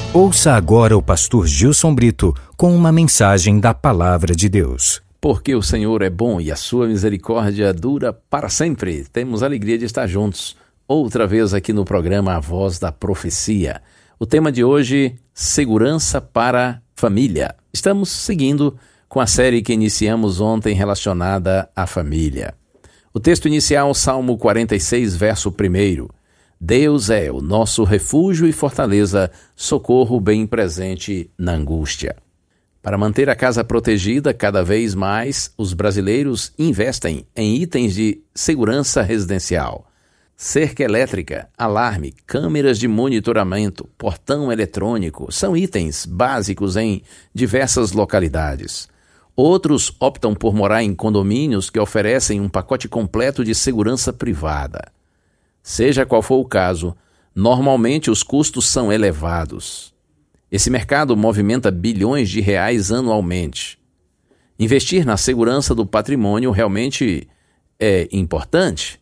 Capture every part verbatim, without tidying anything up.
Ouça agora o pastor Gilson Brito com uma mensagem da Palavra de Deus. Porque o Senhor é bom e a sua misericórdia dura para sempre. Temos a alegria de estar juntos, outra vez aqui no programa A Voz da Profecia. O tema de hoje, segurança para a família. Estamos seguindo com a série que iniciamos ontem relacionada à família. O texto inicial, Salmo quarenta e seis, verso primeiro. Deus é o nosso refúgio e fortaleza, socorro bem presente na angústia. Para manter a casa protegida, cada vez mais os brasileiros investem em itens de segurança residencial. Cerca elétrica, alarme, câmeras de monitoramento, portão eletrônico são itens básicos em diversas localidades. Outros optam por morar em condomínios que oferecem um pacote completo de segurança privada. Seja qual for o caso, normalmente os custos são elevados. Esse mercado movimenta bilhões de reais anualmente. Investir na segurança do patrimônio realmente é importante.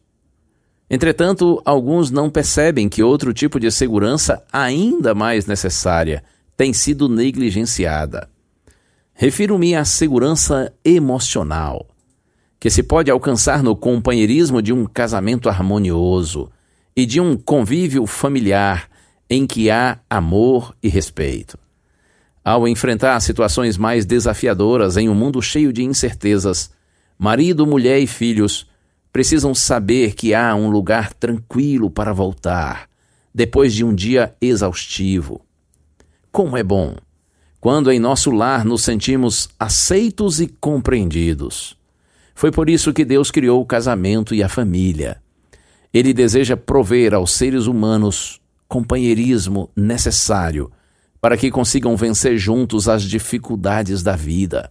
Entretanto, alguns não percebem que outro tipo de segurança ainda mais necessária tem sido negligenciada. Refiro-me à segurança emocional, que se pode alcançar no companheirismo de um casamento harmonioso e de um convívio familiar em que há amor e respeito. Ao enfrentar situações mais desafiadoras em um mundo cheio de incertezas, marido, mulher e filhos precisam saber que há um lugar tranquilo para voltar, depois de um dia exaustivo. Como é bom quando em nosso lar nos sentimos aceitos e compreendidos. Foi por isso que Deus criou o casamento e a família. Ele deseja prover aos seres humanos companheirismo necessário para que consigam vencer juntos as dificuldades da vida.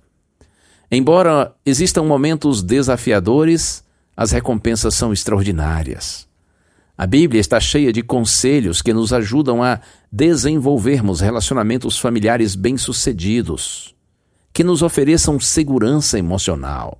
Embora existam momentos desafiadores, as recompensas são extraordinárias. A Bíblia está cheia de conselhos que nos ajudam a desenvolvermos relacionamentos familiares bem-sucedidos, que nos ofereçam segurança emocional.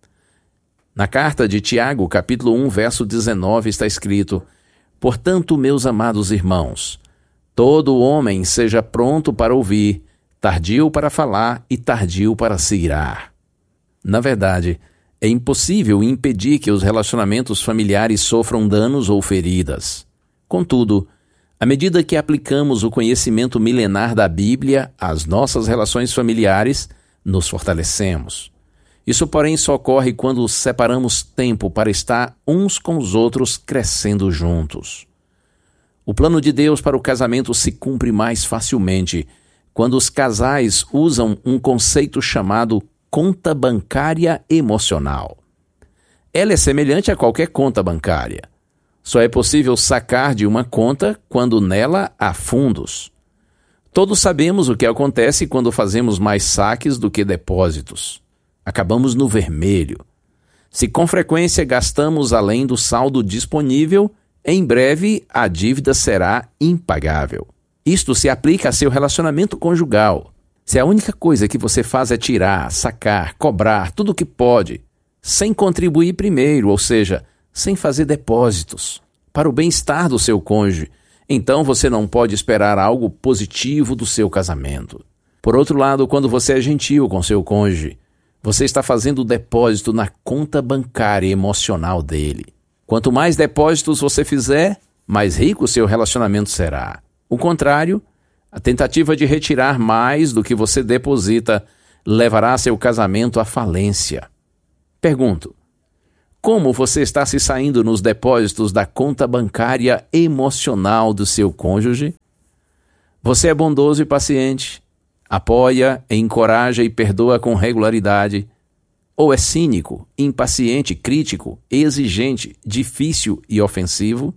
Na carta de Tiago, capítulo um, verso dezenove, está escrito: Portanto, meus amados irmãos, todo homem seja pronto para ouvir, tardio para falar e tardio para se irar. Na verdade, é impossível impedir que os relacionamentos familiares sofram danos ou feridas. Contudo, à medida que aplicamos o conhecimento milenar da Bíblia às nossas relações familiares, nos fortalecemos. Isso, porém, só ocorre quando separamos tempo para estar uns com os outros crescendo juntos. O plano de Deus para o casamento se cumpre mais facilmente quando os casais usam um conceito chamado conta bancária emocional. Ela é semelhante a qualquer conta bancária. Só é possível sacar de uma conta quando nela há fundos. Todos sabemos o que acontece quando fazemos mais saques do que depósitos. Acabamos no vermelho. Se com frequência gastamos além do saldo disponível, em breve a dívida será impagável. Isto se aplica a seu relacionamento conjugal. Se a única coisa que você faz é tirar, sacar, cobrar tudo o que pode, sem contribuir primeiro, ou seja, sem fazer depósitos para o bem-estar do seu cônjuge, então você não pode esperar algo positivo do seu casamento. Por outro lado, quando você é gentil com seu cônjuge, você está fazendo depósito na conta bancária emocional dele. Quanto mais depósitos você fizer, mais rico seu relacionamento será. O contrário, a tentativa de retirar mais do que você deposita levará seu casamento à falência. Pergunto, como você está se saindo nos depósitos da conta bancária emocional do seu cônjuge? Você é bondoso e paciente? Apoia, encoraja e perdoa com regularidade? Ou é cínico, impaciente, crítico, exigente, difícil e ofensivo?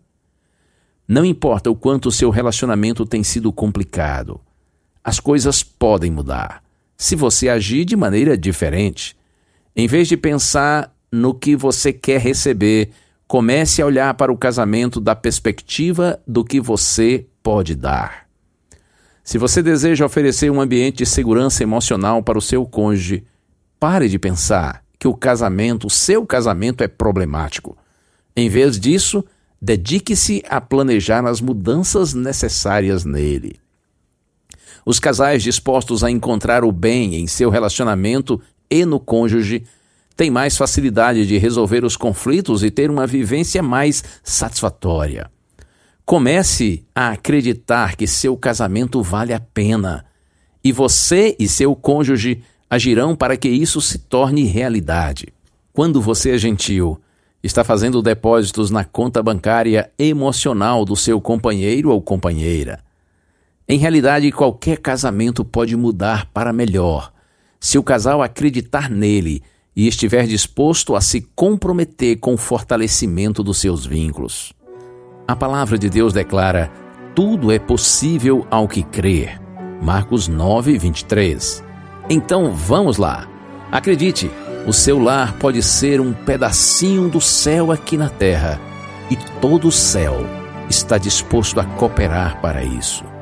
Não importa o quanto o seu relacionamento tem sido complicado, as coisas podem mudar se você agir de maneira diferente. Em vez de pensar no que você quer receber, comece a olhar para o casamento da perspectiva do que você pode dar. Se você deseja oferecer um ambiente de segurança emocional para o seu cônjuge, pare de pensar que o casamento, o seu casamento é problemático. Em vez disso, dedique-se a planejar as mudanças necessárias nele. Os casais dispostos a encontrar o bem em seu relacionamento e no cônjuge têm mais facilidade de resolver os conflitos e ter uma vivência mais satisfatória. Comece a acreditar que seu casamento vale a pena e você e seu cônjuge agirão para que isso se torne realidade. Quando você é gentil, está fazendo depósitos na conta bancária emocional do seu companheiro ou companheira. Em realidade, qualquer casamento pode mudar para melhor se o casal acreditar nele e estiver disposto a se comprometer com o fortalecimento dos seus vínculos. A palavra de Deus declara: tudo é possível ao que crer. Marcos nove, vinte e três. Então vamos lá. Acredite, o seu lar pode ser um pedacinho do céu aqui na terra e todo o céu está disposto a cooperar para isso.